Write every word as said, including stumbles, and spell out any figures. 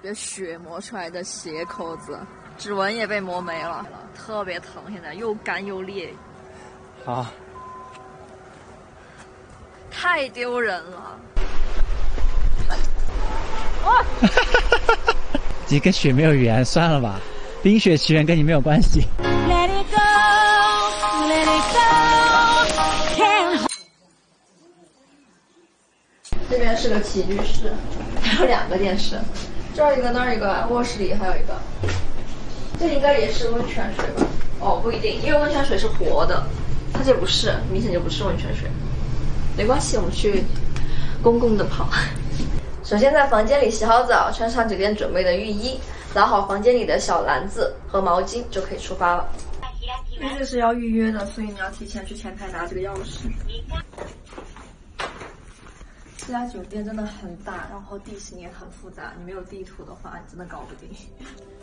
别血磨出来的鞋扣子，指纹也被磨没了，特别疼，现在又干又裂。 好， 太丢人了。 哇！你跟雪没有缘，算了吧。冰雪奇缘跟你没有关系。Let it go, let it go, can't... 这边是个起居室，还有两个电视，这儿一个，那儿一个，卧室里还有一个。这应该也是温泉水吧？哦，不一定，因为温泉水是活的，它这不是，明显就不是温泉水。没关系，我们去公共的泡。首先在房间里洗好澡，穿上酒店准备的浴衣，拿好房间里的小篮子和毛巾，就可以出发了。因为这是要预约的，所以你要提前去前台拿这个钥匙。这家酒店真的很大，然后地形也很复杂，你没有地图的话，你真的搞不定。